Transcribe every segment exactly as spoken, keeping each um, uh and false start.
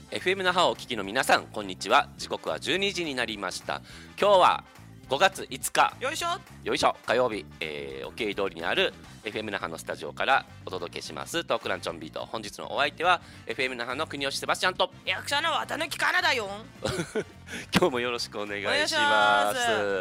エフエム 那覇をお聞きの皆さん、こんにちは。時刻はじゅうにじになりました。今日はごがついつか、 よいしょよいしょ火曜日、えー、お経通りにある エフエム 那覇のスタジオからお届けしますトークランチョンビート。本日のお相手は エフエム 那覇の国吉セバスチャンと役者の綿貫かなだよ。 今日もよろしくお願いします。 お願いします。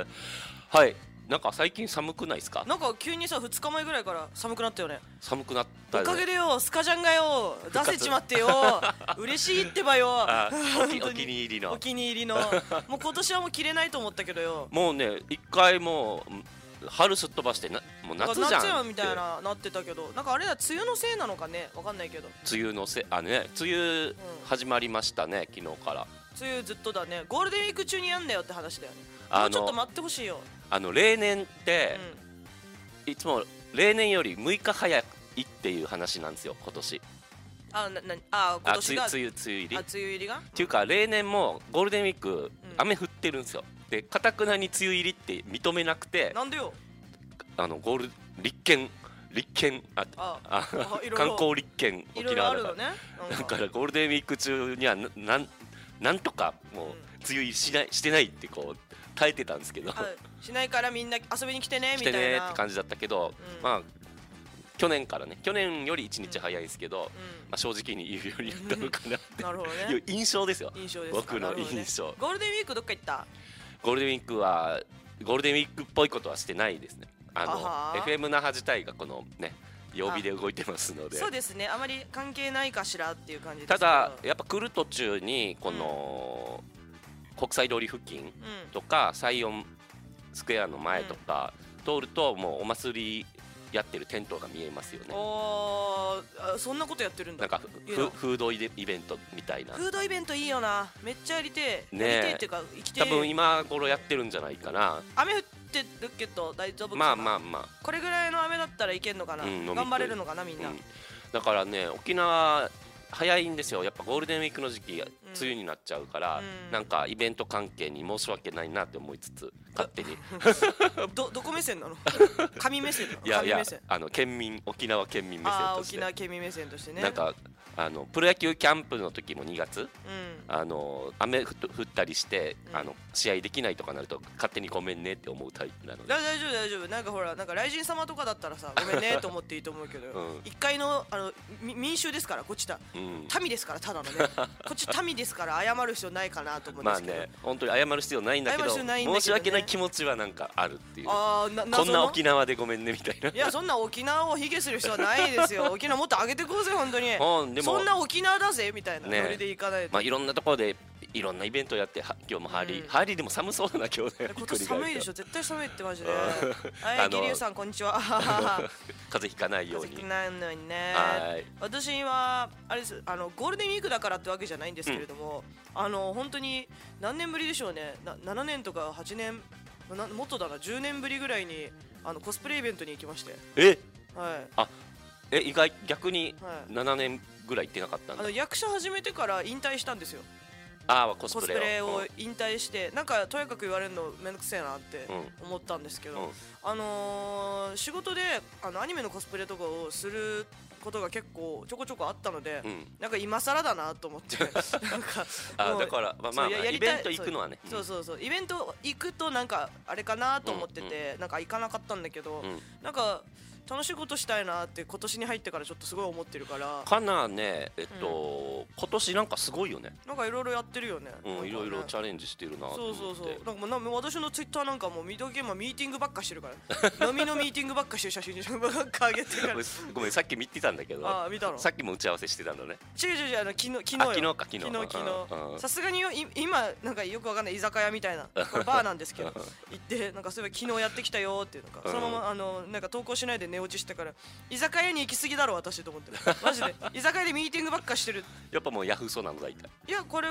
はい、なんか最近寒くないですか？ なんか急にさふつかまえぐらいから寒くなったよね。 寒くなったおよね。 かげでよ、スカジャンがよ出せちまってよ嬉しいってばよ。 あおき本当にお気に入りのお気に入りのもう今年はもう着れないと思ったけどよ、 もうね、一回もう春すっ飛ばしてな、もう夏じゃん夏やんみたいななってたけど、なんかあれだ、梅雨のせいなのかね、わかんないけど。 梅雨のせあね梅雨始まりましたね、昨日から梅雨ずっとだね。ゴールデンウィーク中にやんだよって話だよね。 あのもうちょっと待ってほしいよ。 あの例年って、 うん、 いつも例年よりむいか早いっていう話なんですよ、今年。 あななあ今あ年が梅雨梅雨入りあ梅雨入りがっていうか、例年もゴールデンウィーク、 ん雨降ってるんですよ。で、かたくなに梅雨入りって認めなくて、 なんでよ。 あのゴール立憲立憲ああああいろいろ観光立憲いろいろ沖縄だかあるのね。 ら、だからゴールデンウィーク中にはななんなんとかもううん梅雨入りしないしてないってこう耐えてたんですけど、 あしないからみんな遊びに来てね来てみたいな。 ねって感じだったけど、 うんまあ去年からね、去年よりいちにち早いですけど、 うんまあ、正直に言うようになったのかなってなるほどいうね。 印象ですよ。 印象ですか。 僕のなるほどね印象。 ゴールデンウィークどっか行った？ ゴールデンウィークはゴールデンウィークっぽいことはしてないですね。あのははエフエム 那覇自体がこのね曜日で動いてますので。 そうですね。あまり関係ないかしらっていう感じですけど。 ただやっぱ来る途中にこの、国際通り付近うんとかサイオンスクエアの前とか通ると、もうお祭りやってるテントが見えますよね。 おーあそんなことやってるんだ。 なんかいいなフフードイベイベントみたいな。 フードイベントいいよな。めっちゃやりてえ。 ねえやりてえっていうか生きてえ。 多分今頃やってるんじゃないかな。 雨降ってるけど大丈夫かな。 まあまあまあ、 これぐらいの雨だったらいけんのかな。 うん飲み食い頑張れるのかなみんな。 うんだからね、沖縄早いんですよ。やっぱゴールデンウィークの時期梅雨になっちゃうから、 うんなんかイベント関係に申し訳ないなって思いつつ、勝手にどどこ目線なの？神目線なの？ いやいや神目線。 あの県民沖縄県民目線ああとして沖縄県民目線としてね。 なんかあのプロ野球キャンプの時もにがつ、 うん。 あの雨ふ降ったりして、 うんあの試合できないとかなると勝手にごめんねって思うタイプなので、 大大丈夫大丈夫。なんかほら、なんか雷神様とかだったらさ、ごめんねと思っていいと思うけど、 うん一回のあのみ民衆ですから、こっちだうん、 民ですから、ただのねこっち民ですから謝る必要ないかなと思うんですけど、 まあね、本当に謝る必要ないんだけ謝るど必要ないんだけどね申し訳ない気持ちはなんかあるっていうあーなこ謎のんな沖縄でごめんねみたいな。 いや、そんな沖縄を卑下する必要はないですよ。沖縄もっと上げてこうぜ本当に。 うんでもそんな沖縄だぜみたいなねノリで行かないと、 まあいろんなところでいろんなイベントやって、は今日もハーリー、 うんハーリーでも寒そうだな今日ね。 今年寒いでしょ。絶対寒いってマジで。 うんはい、 あのゲリュウさんこんにちは。 風邪ひかないように。 風邪ひないのにね。 はい私はあれです。あのゴールデンウィークだからってわけじゃないんですけれども、あの本当に何年ぶりでしょうね。なななねんとかはちねん、なもっとだな、じゅうねんぶりぐらいにあのコスプレイベントに行きまして、 えはいえ意外逆にはい。 ななねんぐらい行ってなかったんだ。 あの役者始めてから引退したんですよ。 ああコスコスプレを。 プレを引退して、なんかとやかく言われるのめんどくせえなってう思ったんですけど、 んうんあのー仕事であのアニメのコスプレとかをすることが結構ちょこちょこあったので、 うんなんか今更だなと思ってなんかもうあだからまあまあそうやまあやりたいイベント行くのはね。 そうそうそうイベント行くとなんかあれかなと思ってて、なんか行かなかったんだけど、 うんなんか楽しいことしたいなって今年に入ってからちょっとすごい思ってるから、 かなねえっと、今年なんかすごいよね。 なんかいろいろやってるよね。 うんいろいろチゃャレンジしてるなとそう思って。 そうそう。なんかもうな私のツイッターなんかもうミドゲームはミーティングばっかしてるから飲みのミーティングばっかしてる写真ばっか上げてからごめんごめんさっき見てたんだけど。 ああ見たの？ さっきも打ち合わせしてたのね。 違う違う違う、あの昨日昨日よあ昨日か昨日昨日昨うんうん日さすがによい今なんかよくわかんない居酒屋みたいなこれバーなんですけど行ってなんかそういえば昨日やってきたよっていうのか、 うんそのままあのなんか投稿しないで寝落ちしてから居酒屋に行き過ぎだろ私と思ってるマジで居酒屋でミーティングばっかしてる。 やっぱもうヤフーそうなの大体。 いやこれ